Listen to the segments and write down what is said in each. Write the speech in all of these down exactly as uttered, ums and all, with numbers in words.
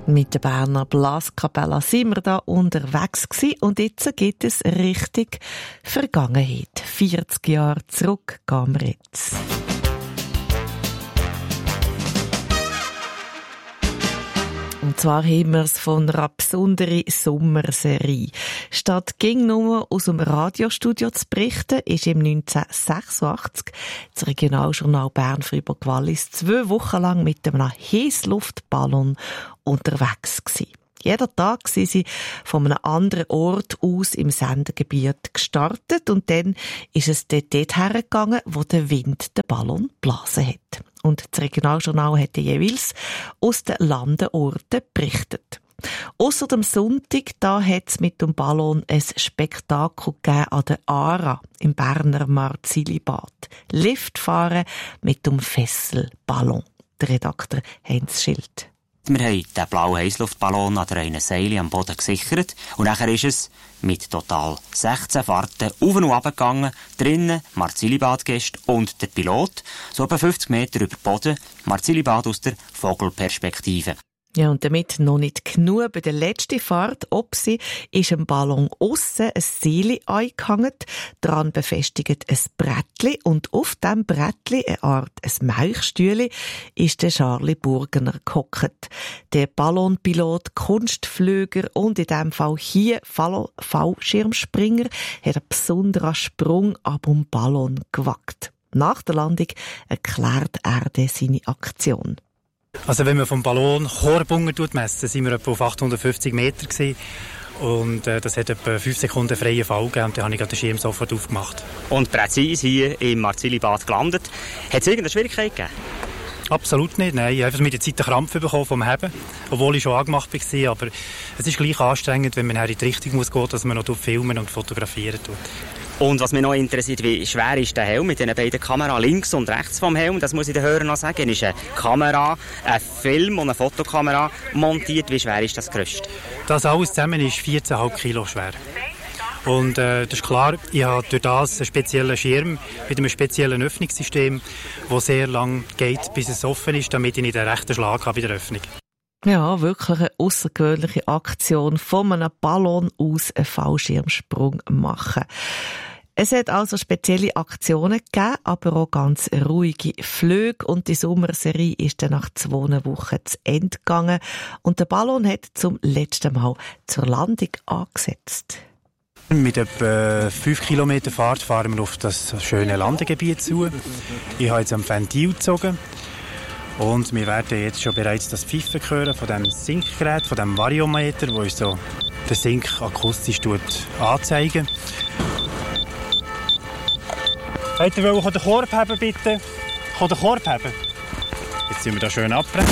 Mit der Berner Blaskapelle sind wir da unterwegs gewesen und jetzt geht es richtig Vergangenheit. vierzig Jahre zurück gehen wir jetzt. Und zwar haben wir es von einer besonderen Sommerserie. Statt ging nur aus dem Radiostudio zu berichten, ist im neunzehnhundertsechsundachtzig das Regionaljournal Bern-Fribourg-Wallis zwei Wochen lang mit einem Heißluftballon unterwegs gewesen. Jeden Tag sind sie von einem anderen Ort aus im Sendegebiet gestartet und dann ist es dort hergegangen, wo der Wind den Ballon geblasen hat. Und das Regionaljournal hat jeweils aus den Landeorten berichtet. Ausser dem Sonntag, da hat es mit dem Ballon ein Spektakel gegeben an der Aara im Berner Marzilibad. Liftfahren mit dem Fesselballon. Der Redakteur Heinz Schild. Wir haben den blauen Heißluftballon an der einen Seile am Boden gesichert und nachher ist es mit total sechzehn Fahrten auf und ab gegangen. Drinnen Marzilibad-Gäste und der Pilot, so etwa fünfzig Meter über Boden, Marzilibad aus der Vogelperspektive. Ja, und damit noch nicht genug bei der letzten Fahrt, ob sie ist am Ballon aussen ein Seil eingehangen, dran befestigt ein Brettli und auf diesem Brettli, eine Art ein Mauchstühle, ist der Charlie Burgener gehockt. Der Ballonpilot, Kunstflüger und in diesem Fall hier Fallschirmspringer hat einen besonderen Sprung ab dem Ballon gewagt. Nach der Landung erklärt er seine Aktion. Also wenn man vom Ballon Chorbunger messen, sind wir etwa auf achthundertfünfzig Meter gewesen. Und äh, das hat etwa fünf Sekunden freien Fall gegeben und dann habe ich den Schirm sofort aufgemacht. Und präzise hier im Marzilibad gelandet. Hat es irgendeine Schwierigkeit gegeben? Absolut nicht, nein. Ich habe einfach mit der Zeit einen Krampf bekommen vom Heben, obwohl ich schon angemacht war. Aber es ist gleich anstrengend, wenn man in die Richtung muss gehen, dass man noch filmen und fotografieren tut. Und was mich noch interessiert, wie schwer ist der Helm mit den beiden Kameras links und rechts vom Helm? Das muss ich den Hörern noch sagen. Ist eine Kamera, ein Film und eine Fotokamera montiert. Wie schwer ist das Gerüst? Das alles zusammen ist vierzehn Komma fünf Kilo schwer. Und äh, das ist klar, ich habe durch das einen speziellen Schirm mit einem speziellen Öffnungssystem, das sehr lang geht, bis es offen ist, damit ich nicht den rechten Schlag habe bei der Öffnung. Ja, wirklich eine außergewöhnliche Aktion, von einem Ballon aus einen Fallschirmsprung machen. Es hat also spezielle Aktionen gegeben, aber auch ganz ruhige Flüge und die Sommerserie ist dann nach zwei Wochen zu Ende gegangen und der Ballon hat zum letzten Mal zur Landung angesetzt. Mit etwa fünf Kilometer Fahrt fahren wir auf das schöne Landegebiet zu. Ich habe jetzt am Ventil gezogen. Und wir werden jetzt schon bereits das Pfeifen hören von dem Sinkgerät, von dem Variometer, das uns so den Sink akustisch anzeigen. Wollt ihr den Korb haben, bitte? Kann den Korb haben? Jetzt sind wir da schön abbrechen.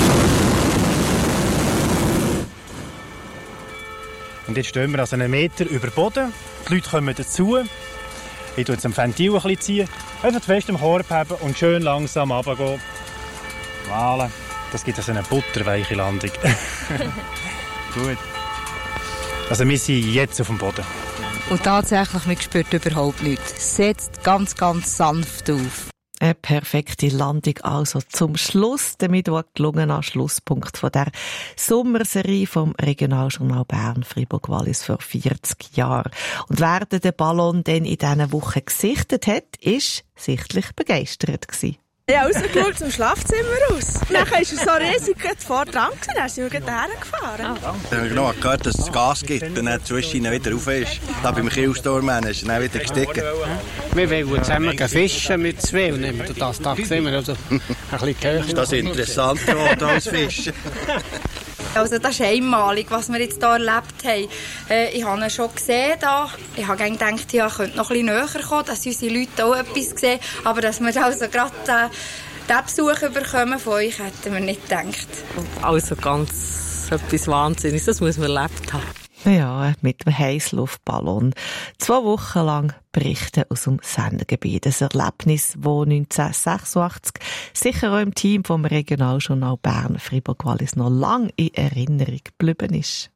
Und jetzt stehen wir also einen Meter über Boden. Die Leute kommen dazu. Ich tue jetzt am Ventil ein bisschen ziehen. Einfach fest im Korb haben und schön langsam runtergehen. Voilà. Das gibt also eine butterweiche Landung. Gut. Also wir sind jetzt auf dem Boden. Und tatsächlich, man spürt überhaupt nichts. Setzt ganz, ganz sanft auf. Eine perfekte Landung also zum Schluss. Damit war gelungen an Schlusspunkt von der Sommerserie vom Regionaljournal Bern Fribourg-Wallis vor vierzig Jahren. Und wer den Ballon dann in diesen Wochen gesichtet hat, ist sichtlich begeistert gewesen. Ich habe rausgeschaut zum Schlafzimmer aus. Dann war er so riesig vor dran, dann sind wir hierher gefahren. Ich habe genau gehört, dass es Gas gibt und dann zwischen wieder rauf ist. Da beim Kielstore ist dann wieder gestiegen. Wir wollen zusammen fischen mit zwei und nehmen das Tag sind wir also ein bisschen höher. Das ist interessant geworden als Fischen. Also das ist einmalig, was wir jetzt hier erlebt haben. Äh, ich habe ihn schon gesehen. Da. Ich habe gedacht, ja, ich könnte noch ein bisschen näher kommen, dass unsere Leute auch etwas sehen. Aber dass wir also gerade äh, diesen Besuch bekommen von euch, hätten wir nicht gedacht. Also ganz etwas Wahnsinniges, das muss man erlebt haben. Ja, mit dem Heißluftballon. Zwei Wochen lang berichten aus dem Sendegebiet. Ein Erlebnis, das neunzehnhundertsechsundachtzig sicher auch im Team vom Regionaljournal Bern Fribourg-Wallis noch lange in Erinnerung geblieben ist.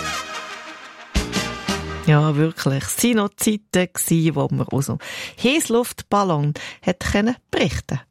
Ja, wirklich. Es waren noch Zeiten, wo man aus dem Heißluftballon berichten konnte.